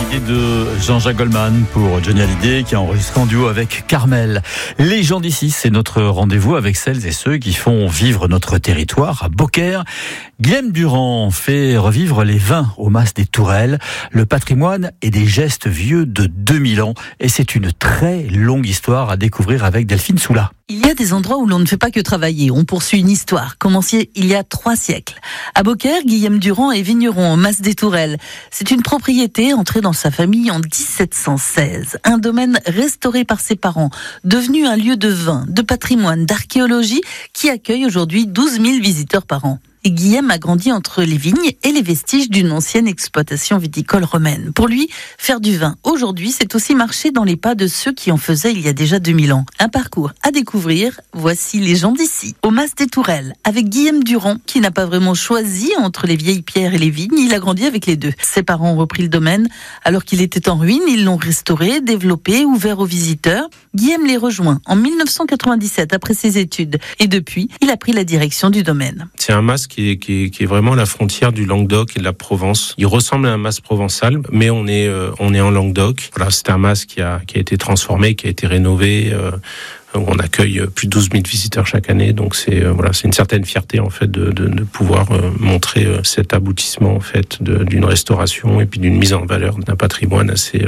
Idée de Jean-Jacques Goldman pour Johnny Hallyday qui a enregistré en duo avec Carmel. Les gens d'ici, c'est notre rendez-vous avec celles et ceux qui font vivre notre territoire à Beaucaire. Guillaume Durand fait revivre les vins au Mas des Tourelles, le patrimoine et des gestes vieux de 2000 ans. Et c'est une très longue histoire à découvrir avec Delphine Soula. Il y a des endroits où l'on ne fait pas que travailler, on poursuit une histoire, commencée il y a 3 siècles. À Beaucaire, Guillaume Durand est vigneron au Mas des Tourelles. C'est une propriété entrée dans sa famille en 1716. Un domaine restauré par ses parents, devenu un lieu de vin, de patrimoine, d'archéologie, qui accueille aujourd'hui 12 000 visiteurs par an. Et Guillaume a grandi entre les vignes et les vestiges d'une ancienne exploitation viticole romaine. Pour lui, faire du vin aujourd'hui, c'est aussi marcher dans les pas de ceux qui en faisaient il y a déjà 2000 ans. Un parcours à découvrir, voici les gens d'ici. Au Mas des Tourelles, avec Guillaume Durand, qui n'a pas vraiment choisi entre les vieilles pierres et les vignes, il a grandi avec les deux. Ses parents ont repris le domaine. Alors qu'il était en ruine, ils l'ont restauré, développé, ouvert aux visiteurs. Guillaume les rejoint en 1997 après ses études. Et depuis, il a pris la direction du domaine. C'est un mas qui est vraiment la frontière du Languedoc et de la Provence. Il ressemble à un mas provençal, mais on est en Languedoc. Voilà, c'est un mas qui a été transformé, qui a été rénové. On accueille plus de 12 000 visiteurs chaque année, donc c'est une certaine fierté en fait de pouvoir montrer cet aboutissement en fait d'une restauration et puis d'une mise en valeur d'un patrimoine assez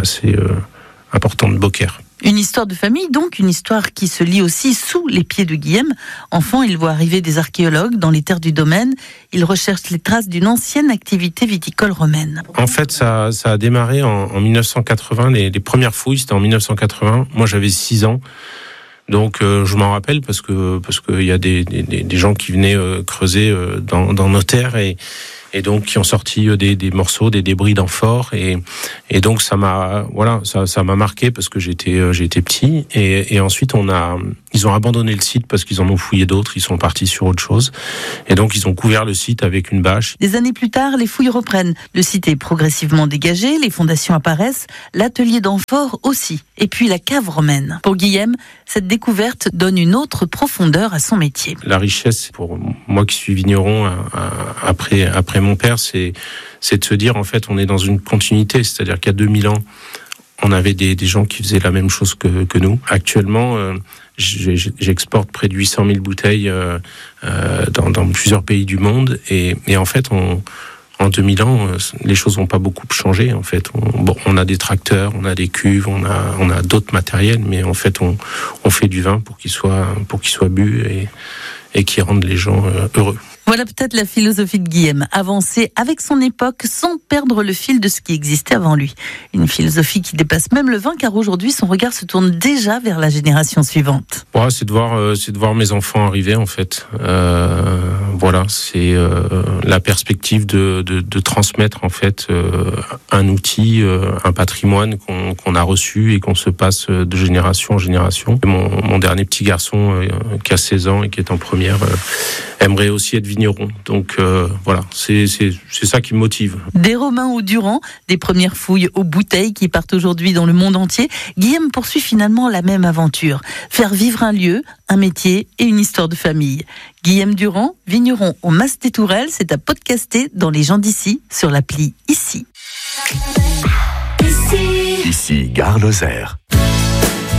important de Beaucaire. Une histoire de famille, donc une histoire qui se lit aussi sous les pieds de Guillaume. Enfant, il voit arriver des archéologues dans les terres du domaine. Il recherche les traces d'une ancienne activité viticole romaine. En fait, ça a démarré en 1980. Les premières fouilles, c'était en 1980. Moi, j'avais 6 ans. Donc je m'en rappelle parce que il y a des gens qui venaient creuser dans nos terres et donc qui ont sorti des morceaux, des débris d'amphores et donc ça m'a marqué parce que j'étais petit et ensuite ils ont abandonné le site parce qu'ils en ont fouillé d'autres, ils sont partis sur autre chose et donc ils ont couvert le site avec une bâche. Des années plus tard, les fouilles reprennent. Le site est progressivement dégagé, les fondations apparaissent, l'atelier d'amphores aussi et puis la cave romaine. Pour Guillaume, cette découverte donne une autre profondeur à son métier. La richesse, pour moi qui suis vigneron après mon père, c'est de se dire en fait on est dans une continuité, c'est-à-dire qu'il y a 2000 ans, on avait des gens qui faisaient la même chose que nous. Actuellement, j'exporte près de 800 000 bouteilles dans plusieurs pays du monde et en fait en 2000 ans, les choses n'ont pas beaucoup changé. En fait, on a des tracteurs, on a des cuves, on a d'autres matériels, mais en fait, on fait du vin pour qu'il soit bu et qui rende les gens heureux. Voilà peut-être la philosophie de Guillaume, avancer avec son époque sans perdre le fil de ce qui existait avant lui. Une philosophie qui dépasse même le vin, car aujourd'hui son regard se tourne déjà vers la génération suivante. Ouais, c'est de voir mes enfants arriver en fait. C'est la perspective de transmettre en fait un outil, un patrimoine qu'on a reçu et qu'on se passe de génération en génération. Mon dernier petit garçon qui a 16 ans et qui est en première aimerait aussi être vigneron. Donc c'est ça qui me motive. Des Romains au Durand, des premières fouilles aux bouteilles qui partent aujourd'hui dans le monde entier, Guillaume poursuit finalement la même aventure. Faire vivre un lieu, un métier et une histoire de famille. Guillaume Durand, vigneron au Mas des Tourelles, c'est à podcaster dans Les gens d'ici sur l'appli Ici. Ici, Gare Lozère.